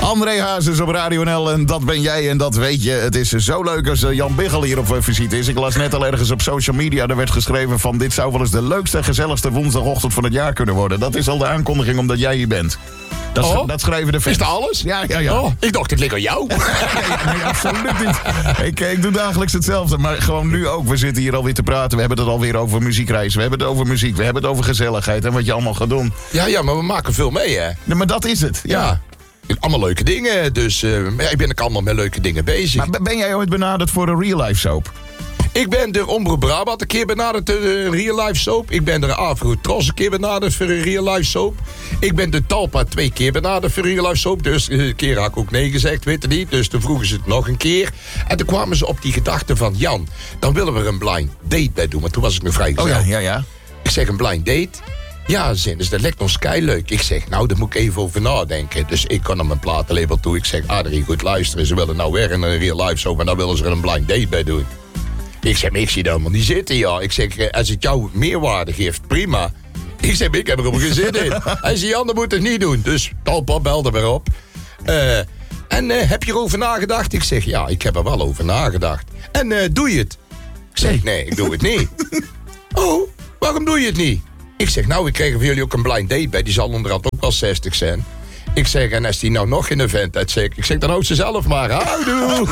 André Hazes op Radio NL en dat ben jij en dat weet je. Het is zo leuk als Jan Biggel hier op visite is. Ik las net al ergens op social media, er werd geschreven van... dit zou wel eens de leukste en gezelligste woensdagochtend van het jaar kunnen worden. Dat is al de aankondiging omdat jij hier bent. Dat schrijven de fans. Is dat alles? Ja. Oh, ik dacht, het ligt aan jou. Nee, absoluut niet. Ik doe dagelijks hetzelfde, maar gewoon nu ook. We zitten hier alweer te praten. We hebben het alweer over muziekreizen. We hebben het over muziek. We hebben het over gezelligheid en wat je allemaal gaat doen. Ja, maar we maken veel mee, hè? Nee, maar dat is het. Ja. Allemaal leuke dingen, dus ik ben ook allemaal met leuke dingen bezig. Maar ben jij ooit benaderd voor een real life soap? Ik ben door Omroep Brabant een keer benaderd voor een real life soap. Ik ben door Afro Tros een keer benaderd voor een real life soap. Ik ben de Talpa 2 keer benaderd voor een real life soap. Dus een keer had ik ook nee gezegd, weet je niet. Dus toen vroegen ze het nog een keer. En toen kwamen ze op die gedachte van... Jan, dan willen we er een blind date bij doen. Maar toen was ik nog vrijgezel. Oh ja. Ik zeg, een blind date? Ja, dus dat lijkt ons keileuk. Ik zeg, nou, daar moet ik even over nadenken. Dus ik kan naar mijn platenlabel toe. Ik zeg, Adrie, goed luisteren. Ze willen nou weer een real life soap. Maar dan willen ze er een blind date bij doen. Ik zeg, ik zie dat helemaal niet zitten, ja. Ik zeg, als het jou meerwaarde geeft, prima. Ik zeg, ik heb er helemaal geen zin in. Hij zei, Jan, dat moet het niet doen. Dus Talpa belde weer op. Heb je erover nagedacht? Ik zeg, ja, ik heb er wel over nagedacht. En doe je het? Ik zeg, nee, ik doe het niet. Oh, waarom doe je het niet? Ik zeg, nou, ik kreeg voor jullie ook een blind date bij. Die zal onderhand ook wel 60 zijn. Ik zeg, en als die nou nog in een vent uitzet... Ik zeg, dan houdt ze zelf maar. Houdoe!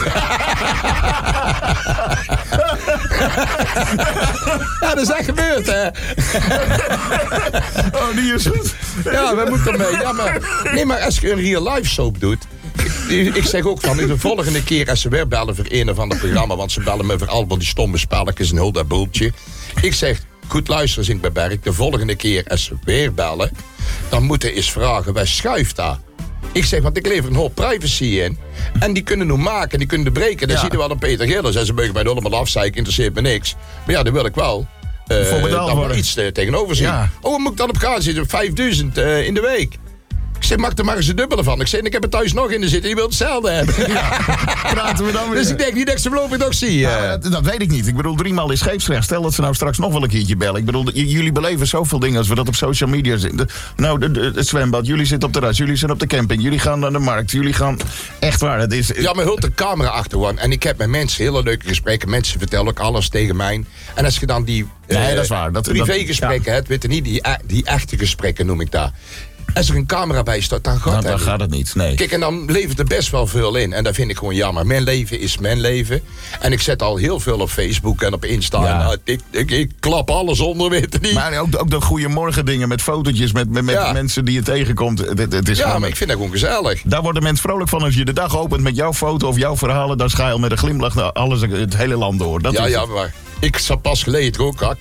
Ja, dat is echt gebeurd, hè? Oh, die is goed. Ja, we moeten mee. Ja, maar als je een real life soap doet... Ik zeg ook van, de volgende keer als ze weer bellen voor een of ander programma... want ze bellen me voor al van die stomme spelletjes en heel dat boeltje. Ik zeg, goed luisteren, Zink bij Berk. De volgende keer als ze weer bellen... dan moeten eens vragen, waar schuift dat? Ik zeg, want ik lever een hoop privacy in. En die kunnen nu maken, die kunnen breken. Dan zie je wel een Peter Gillis. En ze mogen mij allemaal afzeiken, interesseert me niks. Maar ja, dat wil ik wel. Dan wel iets tegenover zien. Ja. Oh, wat moet ik dan op gaan zitten? 5000 in de week. Ik zeg, maak er maar eens een dubbele van. Ik zeg, ik heb er thuis nog in zitten. Je wilt hetzelfde hebben. Ja, praten we dan weer. Dus ik denk niet dat ik ze voorlopig nog zie. Dat weet ik niet. Ik bedoel, 3 maal is scheepsrecht. Stel dat ze nou straks nog wel een keertje bellen. Ik bedoel, jullie beleven zoveel dingen als we dat op social media zien. Het zwembad, jullie zitten op de terras, jullie zijn op de camping, jullie gaan naar de markt, jullie gaan... Echt waar, het is... Ja, maar hult de camera achterwan. En ik heb met mensen hele leuke gesprekken. Mensen vertellen ook alles tegen mij. En als je dan die dat is waar. privégesprekken hebt, weet je niet, die echte gesprekken noem ik daar. Als er een camera bij staat, dan gaat het niet. Nee. Kijk, en dan levert er best wel veel in. En dat vind ik gewoon jammer. Mijn leven is mijn leven. En ik zet al heel veel op Facebook en op Insta. Ja. En ik klap alles onder, weet je niet. Maar ook de goeiemorgen dingen met fotootjes, met mensen die je tegenkomt. Het is maar ik vind dat gewoon gezellig. Daar worden mensen vrolijk van als je de dag opent met jouw foto of jouw verhalen. Dan ga je al met een glimlach het hele land door. Maar... Ik zat pas geleden ook, had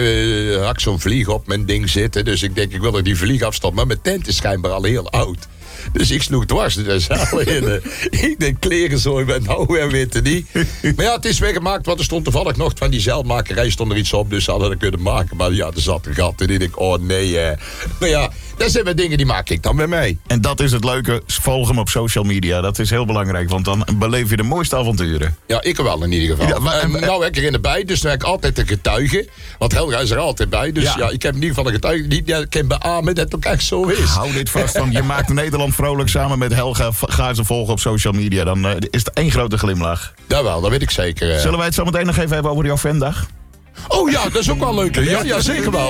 ik zo'n vlieg op mijn ding zitten. Dus ik denk, ik wil er die vlieg afstappen. Maar mijn tent is schijnbaar al heel oud. Dus ik sloeg dwars de zaal in. Ik denk, kleren zo, ik ben nou weer weten niet. Maar ja, het is weggemaakt, want er stond toevallig nog van die zeilmakerij stond er iets op. Dus ze hadden het kunnen maken. Maar ja, er zat een gat en ik denk, oh nee. Maar ja, dat zijn weer dingen die maak ik dan met mij. En dat is het leuke, volg hem op social media. Dat is heel belangrijk, want dan beleef je de mooiste avonturen. Ja, ik wel in ieder geval. Ja, nou heb ik erin erbij, dus dan heb ik altijd een getuige. Want Helga is er altijd bij. Dus ja, ik heb in ieder geval een getuige die kan beamen dat het ook echt zo is. Hou dit vast, want je maakt Nederland vrolijk samen met Helga. Ga ze volgen op social media, dan is het één grote glimlach. Jawel, dat weet ik zeker. Zullen wij het zo meteen nog even hebben over jouw fandag? Oh ja, dat is ook wel leuk. Ja, zeker wel.